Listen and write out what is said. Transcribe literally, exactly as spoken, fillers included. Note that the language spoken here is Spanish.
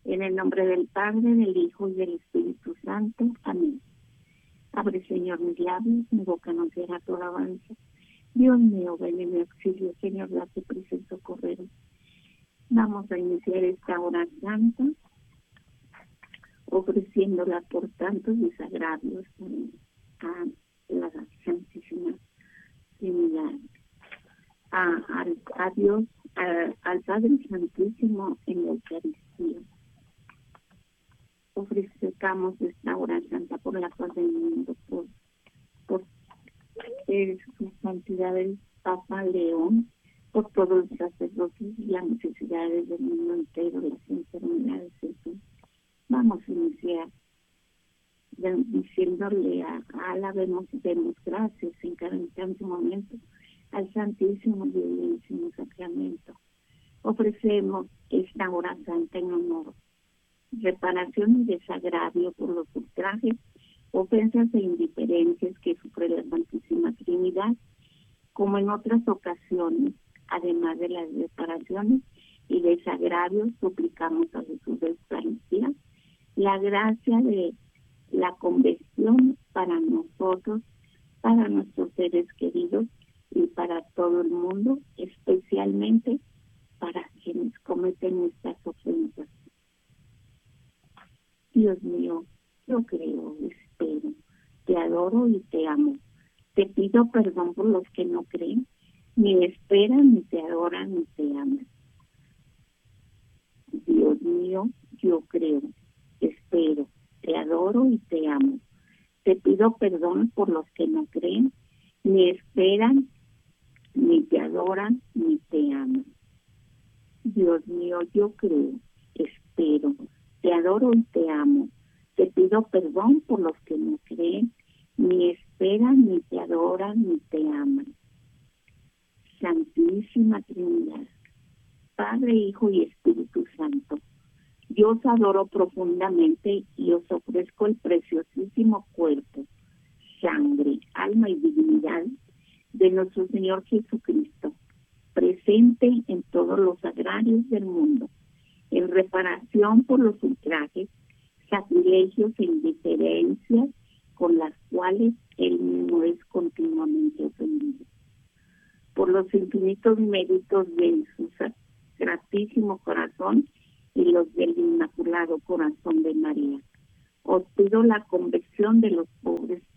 En el nombre del Padre, del Hijo y del Espíritu Santo. Amén. Abre, Señor, mis labios, mi boca anunciará tu alabanza. Dios mío, ven en mi auxilio, Señor, date prisa en socorrerme. Vamos a iniciar esta hora santa, ofreciéndola por tantos desagravios a la Santísima Trinidad, a, a, a Dios, a, al Padre Santísimo en la Eucaristía. Ofrecemos esta hora santa por la paz del mundo, por, por eh, su santidad el Papa León, por todos los sacerdotes y las necesidades del mundo entero, las enfermedades, etc. Vamos a iniciar de, diciéndole a, a alabemos y demos gracias en cada instante momento al Santísimo y Divinísimo Sacramento. Ofrecemos esta hora santa en honor, reparación y desagravio por los ultrajes, ofensas e indiferencias que sufre la Santísima Trinidad, como en otras ocasiones. Además de las reparaciones y desagravios, suplicamos a Jesús de Eucaristía la gracia de la conversión para nosotros, para nuestros seres queridos y para todo el mundo, especialmente para quienes cometen estas ofensas. Dios mío, yo creo, espero, te adoro y te amo. Te pido perdón por los que no creen, ni esperan, ni te adoran, ni te aman. Dios mío, yo creo, espero, te adoro y te amo. Te pido perdón por los que no creen, ni esperan, ni te adoran, ni te aman. Dios mío, yo creo, espero, te adoro y te amo. Te pido perdón por los que no creen, ni esperan, ni te adoran, ni te aman. Santísima Trinidad, Padre, Hijo y Espíritu Santo, yo os adoro profundamente y os ofrezco el preciosísimo cuerpo, sangre, alma y divinidad de nuestro Señor Jesucristo, presente en todos los sagrarios del mundo, en reparación por los ultrajes, sacrilegios e indiferencias con las cuales Él mismo es continuamente ofendido. Por los infinitos méritos de su sacratísimo corazón y los del Inmaculado Corazón de María, os pido la conversión de los pobres